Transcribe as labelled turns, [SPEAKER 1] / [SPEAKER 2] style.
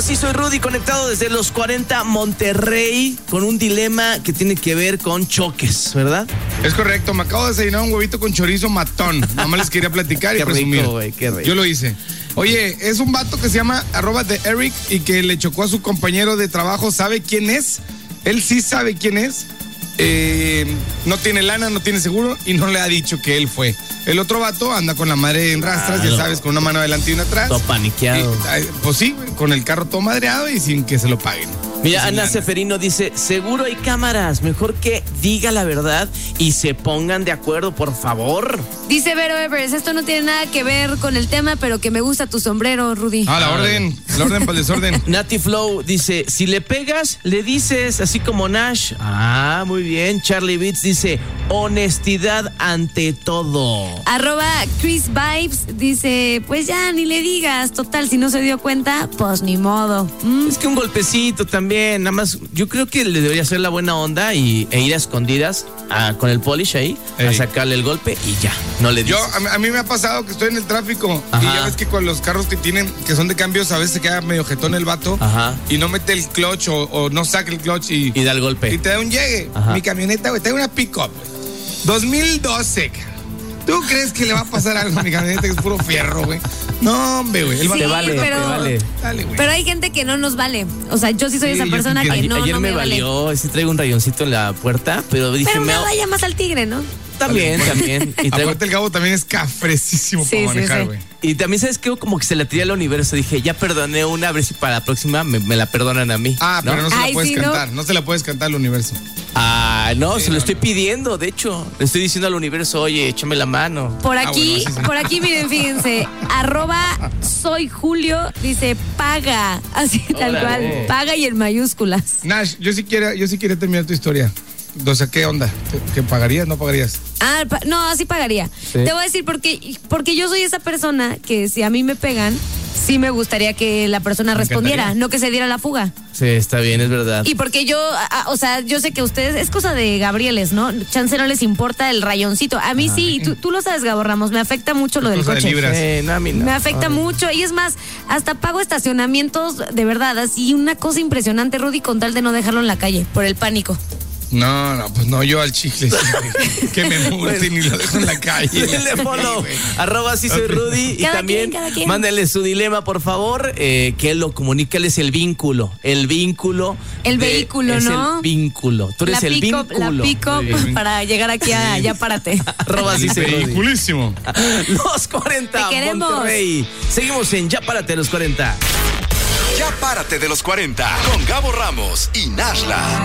[SPEAKER 1] sí soy Rudy, conectado desde los 40 Monterrey, con un dilema que tiene que ver con choques, ¿verdad?
[SPEAKER 2] Es correcto, me acabo de desayunar un huevito con chorizo matón. Nada más les quería platicar y presumir.
[SPEAKER 1] Rico, güey, qué rico.
[SPEAKER 2] Yo lo hice. Oye, es un vato que se llama @TheEric y que le chocó a su compañero de trabajo. ¿Sabe quién es? Él sí sabe quién es. No tiene lana, no tiene seguro y no le ha dicho que él fue. El otro vato anda con la madre en rastras, ya sabes, con una mano adelante y una atrás.
[SPEAKER 1] Todo paniqueado.
[SPEAKER 2] Pues sí, con el carro todo madreado y sin que se lo paguen.
[SPEAKER 1] Mira, Ana Seferino dice, seguro hay cámaras, mejor que diga la verdad y se pongan de acuerdo, por favor.
[SPEAKER 3] Dice Vero Evers, esto no tiene nada que ver con el tema, pero que me gusta tu sombrero, Rudy.
[SPEAKER 2] La orden para el desorden.
[SPEAKER 1] Nati Flow dice, si le pegas, le dices, así como Nash. Ah, muy bien. Charlie Beats dice, honestidad ante todo.
[SPEAKER 3] @Chris Vibes dice, pues ya ni le digas, total, si no se dio cuenta, pues ni modo.
[SPEAKER 1] Es que un golpecito también, nada más, yo creo que le debería hacer la buena onda e ir a escondidas con el polish ahí, a sacarle el golpe y ya, no le dices.
[SPEAKER 2] A mí me ha pasado que estoy en el tráfico. Ajá. Y ya ves que con los carros que son de cambios, a veces se queda medio jetón el vato.
[SPEAKER 1] Ajá.
[SPEAKER 2] Y no mete el clutch o no saca el clutch y
[SPEAKER 1] da el golpe.
[SPEAKER 2] Y te da un llegue.
[SPEAKER 1] Ajá.
[SPEAKER 2] Mi camioneta, güey, trae una pick-up, güey. 2012, ¿tú crees que le va a pasar algo a mi camioneta que es puro fierro, güey? No, hombre, güey.
[SPEAKER 3] Sí,
[SPEAKER 1] te vale.
[SPEAKER 2] Dale, güey.
[SPEAKER 3] Pero hay gente que no nos vale. O sea, yo sí soy esa persona que
[SPEAKER 1] ayer
[SPEAKER 3] no
[SPEAKER 1] me
[SPEAKER 3] vale.
[SPEAKER 1] valió, sí traigo un rayoncito en la puerta, pero dije...
[SPEAKER 3] Pero no vaya más al tigre, ¿no?
[SPEAKER 1] También. Y
[SPEAKER 2] Aparte el Gabo también es cafresísimo para manejar, güey.
[SPEAKER 1] Y también, ¿sabes qué? Como que se la tiré al universo. Dije, ya perdoné una, a ver si para la próxima me la perdonan a mí.
[SPEAKER 2] Pero no se la puedes cantar. No se la puedes cantar al universo.
[SPEAKER 1] No, se lo estoy pidiendo, de hecho. Le estoy diciendo al universo, oye, échame la mano.
[SPEAKER 3] Por aquí, miren, fíjense. @soy Julio dice, paga. Así tal cual. Paga y en mayúsculas.
[SPEAKER 2] Nash, yo sí quiero terminar tu historia. O sea, ¿qué onda? ¿Que pagarías? ¿No pagarías?
[SPEAKER 3] No, así pagaría. Sí. Te voy a decir porque yo soy esa persona que si a mí me pegan, sí me gustaría que la persona respondiera, no que se diera la fuga.
[SPEAKER 1] Sí, está bien, es verdad.
[SPEAKER 3] Y porque yo, o sea, yo sé que ustedes, es cosa de Gabrieles, ¿no? Chance no les importa el rayoncito. A mí sí, tú lo sabes, Gabo Ramos, me afecta mucho lo del coche.
[SPEAKER 1] No, a mí no.
[SPEAKER 3] Me afecta mucho y es más, hasta pago estacionamientos de verdad, así una cosa impresionante, Rudy, con tal de no dejarlo en la calle, por el pánico.
[SPEAKER 2] No, pues no, yo al chicle que me multen y lo dejo en la calle.
[SPEAKER 1] Denle follow, @sí soy Rudy. Y también mándenle su dilema, por favor, que lo comunícales el vínculo. El vínculo.
[SPEAKER 3] El vehículo, ¿no?
[SPEAKER 1] Es el vínculo. Tú eres el vínculo.
[SPEAKER 3] La pick-up para llegar aquí a Ya Párate.
[SPEAKER 1] @sí soy Rudy.
[SPEAKER 2] Vehiculísimo.
[SPEAKER 1] Los 40 Monterrey. Seguimos en Ya Párate los 40.
[SPEAKER 4] Ya Párate de los 40 con Gabo Ramos y Nashla.